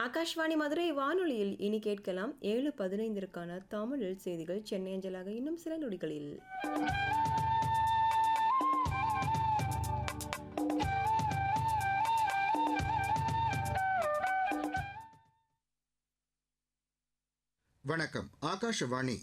ஆகாஷ்வாணி மதுரை வானொலியில் இனி கேட்கலாம் 7:15ற்கான தமிழில் செய்திகள் சென்னை அஞ்சலாக இன்னும் சில நொடிகளில். வணக்கம். ஆகாஷவாணி.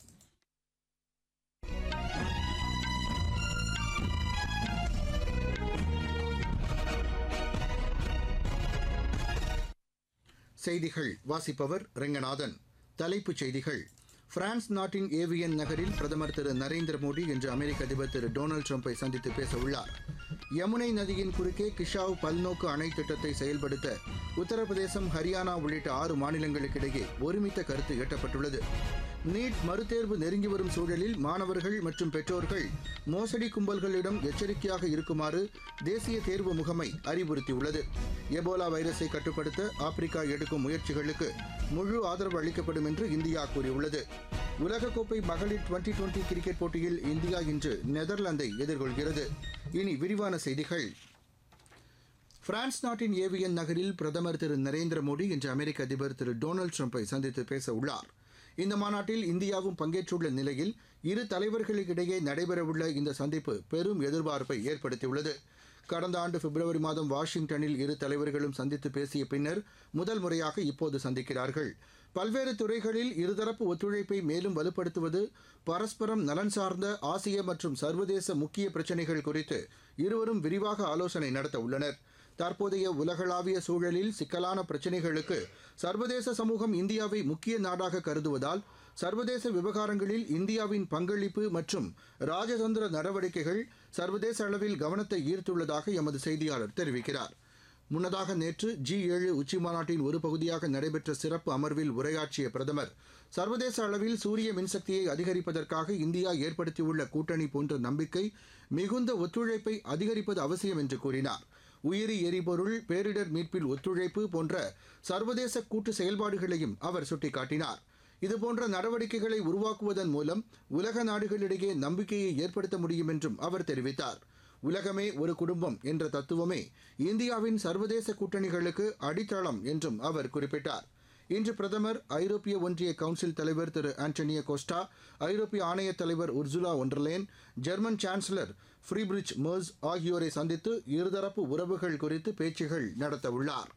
செய்திகள் வாசிப்பவர் ரெங்கநாதன். தலைப்புச் செய்திகள். பிரான்ஸ் நாட்டின் ஏவியன் நகரில் பிரதமர் திரு நரேந்திர மோடி இன்று அமெரிக்க அதிபர் திரு டொனால்டு ட்ரம்பை சந்தித்து பேச உள்ளார். யமுனை நதியின் குறுக்கே கிஷாவ் பல்நோக்கு அணை திட்டத்தை செயல்படுத்த உத்தரப்பிரதேசம், ஹரியானா உள்ளிட்ட 6 மாநிலங்களுக்கிடையே ஒருமித்த கருத்து எட்டப்பட்டுள்ளது. நீட் மறுதேர்வு நெருங்கி வரும் சூழலில் மாணவர்கள் மற்றும் பெற்றோர்கள் மோசடி கும்பல்களிடம் எச்சரிக்கையாக இருக்குமாறு தேசிய தேர்வு முகமை அறிவுறுத்தியுள்ளது. எபோலா வைரஸை கட்டுப்படுத்த ஆப்பிரிக்கா எடுக்கும் முயற்சிகளுக்கு முழு ஆதரவு அளிக்கப்படும் என்று இந்தியா கூறியுள்ளது. உலகக்கோப்பை மகளிர் டுவெண்டி கிரிக்கெட் போட்டியில் இந்தியா இன்று நெதர்லாந்தை எதிர்கொள்கிறது. இனி விரிவான செய்திகள். பிரான்ஸ் நாட்டின் ஏவியன் நகரில் பிரதமர் திரு நரேந்திர மோடி இன்று அமெரிக்க அதிபர் திரு டொனால்டு ட்ரம்பை சந்தித்து பேச உள்ளார். இந்த மாநாட்டில் இந்தியாவும் பங்கேற்றுள்ள நிலையில் இரு தலைவர்களுக்கிடையே நடைபெறவுள்ள இந்த சந்திப்பு பெரும் எதிர்பார்ப்பை ஏற்படுத்தியுள்ளது. கடந்த ஆண்டு பிப்ரவரி மாதம் வாஷிங்டனில் இரு தலைவர்களும் சந்தித்து பேசிய பின்னர் முதல் முறையாக இப்போது சந்திக்கிறார்கள். பல்வேறு துறைகளில் இருதரப்பு ஒத்துழைப்பை மேலும் வலுப்படுத்துவது, பரஸ்பரம் நலன் சார்ந்த ஆசிய மற்றும் சர்வதேச முக்கிய பிரச்சினைகள் குறித்து இருவரும் விரிவாக ஆலோசனை நடத்த உள்ளனர். தற்போதைய உலகளாவிய சூழலில் சிக்கலான பிரச்சினைகளுக்கு சர்வதேச சமூகம் இந்தியாவை முக்கிய நாடாக கருதுவதால் சர்வதேச விவகாரங்களில் இந்தியாவின் பங்களிப்பு மற்றும் ராஜதந்திர நடவடிக்கைகள் சர்வதேச அளவில் கவனத்தை ஈர்த்துள்ளதாக எமது செய்தியாளர் தெரிவிக்கிறார். முன்னதாக நேற்று G7 உச்சிமாநாட்டின் ஒரு பகுதியாக நடைபெற்ற சிறப்பு அமர்வில் உரையாற்றிய பிரதமர், சர்வதேச அளவில் சூரிய மின்சக்தியை அதிகரிப்பதற்காக இந்தியா ஏற்படுத்தியுள்ள கூட்டணி போன்ற நம்பிக்கை மிகுந்த ஒத்துழைப்பை அதிகரிப்பது அவசியம் என்று கூறினார். உயிரி எரிபொருள், பேரிடர் மீட்பில் ஒத்துழைப்பு போன்ற சர்வதேச கூட்டு செயல்பாடுகளையும் அவர் சுட்டிக்காட்டினார். இதுபோன்ற நடவடிக்கைகளை உருவாக்குவதன் மூலம் உலக நாடுகளிடையே நம்பிக்கையை ஏற்படுத்த முடியும் என்றும் அவர் தெரிவித்தார். உலகமே ஒரு குடும்பம் என்ற தத்துவமே இந்தியாவின் சர்வதேச கூட்டணிகளுக்கு அடித்தளம் என்றும் அவர் குறிப்பிட்டார். இன்று பிரதமர் ஐரோப்பிய ஒன்றிய கவுன்சில் தலைவர் திரு ஆண்டனியோ கோஸ்டா, ஐரோப்பிய ஆணைய தலைவர் Ursula ஒண்டர்லேன், German chancellor Friedrich Merz ஆகியோரை சந்தித்து இருதரப்பு உறவுகள் குறித்து பேச்சுகள் நடத்தவுள்ளார்.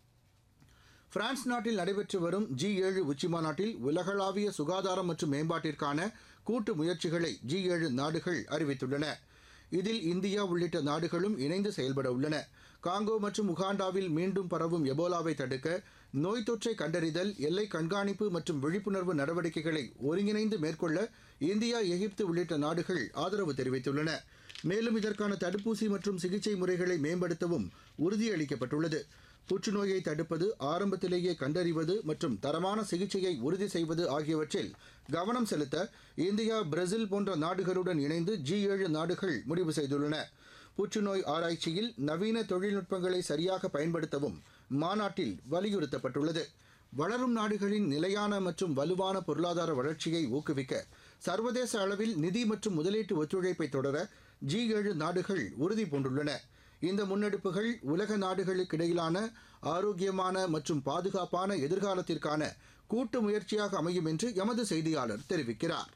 பிரான்ஸ் நாட்டில் நடைபெற்று வரும் G7 உச்சிமாநாட்டில் உலகளாவிய சுகாதாரம் மற்றும் மேம்பாட்டிற்கான கூட்டு முயற்சிகளை G7 நாடுகள் அறிவித்துள்ளன. இதில் இந்தியா உள்ளிட்ட நாடுகளும் இணைந்து செயல்பட உள்ளன. காங்கோ மற்றும் உகாண்டாவில் மீண்டும் பரவும் எபோலாவை தடுக்க நோய் தொற்றை கண்டறிதல், எல்லை கண்காணிப்பு மற்றும் விழிப்புணர்வு நடவடிக்கைகளை ஒருங்கிணைந்து மேற்கொள்ள இந்தியா, எகிப்து உள்ளிட்ட நாடுகள் ஆதரவு தெரிவித்துள்ளன. மேலும் இதற்கான தடுப்பூசி மற்றும் சிகிச்சை முறைகளை மேம்படுத்தவும் உறுதியளிக்கப்பட்டுள்ளது. புற்றுநோயை தடுப்பது, ஆரம்பத்திலேயே கண்டறிவது மற்றும் தரமான சிகிச்சையை உறுதி செய்வது ஆகியவற்றில் கவனம் செலுத்த இந்தியா, பிரேசில் போன்ற நாடுகளுடன் இணைந்து G7 நாடுகள் முடிவு செய்துள்ளன. புற்றுநோய் ஆராய்ச்சியில் நவீன தொழில்நுட்பங்களை சரியாக பயன்படுத்தவும் மாநாட்டில் வலியுறுத்தப்பட்டுள்ளது. வளரும் நாடுகளின் நிலையான மற்றும் வலுவான பொருளாதார வளர்ச்சியை ஊக்குவிக்க சர்வதேச அளவில் நிதி மற்றும் முதலீட்டு ஒத்துழைப்பை தொடர G7 நாடுகள் உறுதி பூண்டுள்ளன. இந்த முன்னெடுப்புகள் உலக நாடுகளுக்கிடையிலான ஆரோக்கியமான மற்றும் பாதுகாப்பான எதிர்காலத்திற்கான கூட்டு முயற்சியாக அமையும் என்று எமது செய்தியாளர் தெரிவிக்கிறார்.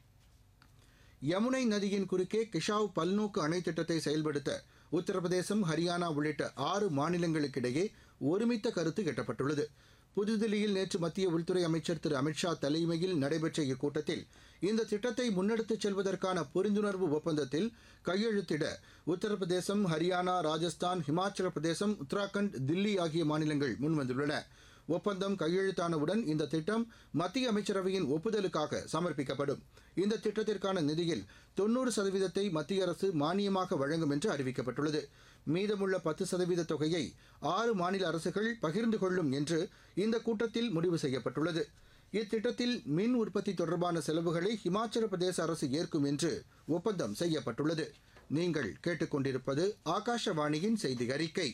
யமுனை நதியின் குறுக்கே கிஷாவ் பல்நோக்கு அணை திட்டத்தை செயல்படுத்த உத்தரப்பிரதேசம், ஹரியானா உள்ளிட்ட 6 மாநிலங்களுக்கிடையே ஒருமித்த கருத்து எட்டப்பட்டுள்ளது. புதுதில்லியில் நேற்று மத்திய உள்துறை அமைச்சர் திரு அமித்ஷா தலைமையில் நடைபெற்ற இக்கூட்டத்தில் இந்த திட்டத்தை முன்னெடுத்துச் செல்வதற்கான புரிந்துணர்வு ஒப்பந்தத்தில் கையெழுத்திட உத்தரப்பிரதேசம், ஹரியானா, ராஜஸ்தான், ஹிமாச்சல பிரதேசம், உத்தராகண்ட், தில்லி ஆகிய மாநிலங்கள் முன்வந்துள்ளன. ஒப்பந்தம் கையெழுத்தானவுடன் இந்த திட்டம் மத்திய அமைச்சரவையின் ஒப்புதலுக்காக சமர்ப்பிக்கப்படும். இந்த திட்டத்திற்கான நிதியில் 90% மத்திய அரசு மானியமாக வழங்கும் என்று அறிவிக்கப்பட்டுள்ளது. மீதமுள்ள 10% தொகையை 6 மாநில அரசுகள் பகிர்ந்து கொள்ளும் என்று இந்த கூட்டத்தில் முடிவு செய்யப்பட்டுள்ளது. இத்திட்டத்தில் மின் உற்பத்தி தொடர்பான செலவுகளை ஹிமாச்சல பிரதேச அரசு ஏற்கும் என்று ஒப்பந்தம் செய்யப்பட்டுள்ளது. நீங்கள் கேட்டுக்கொண்டிருப்பது ஆகாஷவாணியின் செய்தி அறிக்கை.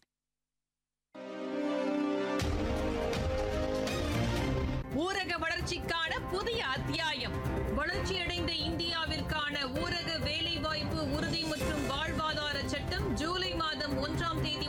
ஊரக வளர்ச்சிக்கான புதிய அத்தியாயம். வளர்ச்சியடைந்த இந்தியாவிற்கான ஊரக வேலைவாய்ப்பு உறுதி மற்றும் வாழ்வாதார சட்டம் ஜூலை மாதம் 1ஆம் தேதி